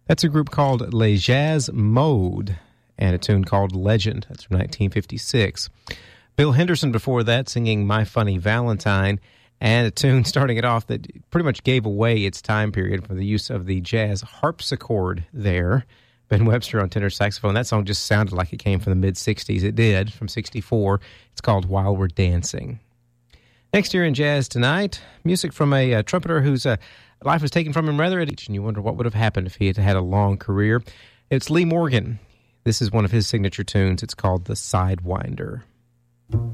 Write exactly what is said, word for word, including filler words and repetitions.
That's a group called Les Jazz Mode, and a tune called Legend. That's from nineteen fifty-six. Bill Henderson before that singing My Funny Valentine, and a tune starting it off that pretty much gave away its time period for the use of the jazz harpsichord there. Ben Webster on tenor saxophone. That song just sounded like it came from the mid-sixties. It did, from sixty-four. It's called While We're Dancing. Next year in jazz tonight, music from a, a trumpeter whose uh, life was taken from him rather at age, and you wonder what would have happened if he had had a long career. It's Lee Morgan. This is one of his signature tunes. It's called The Sidewinder.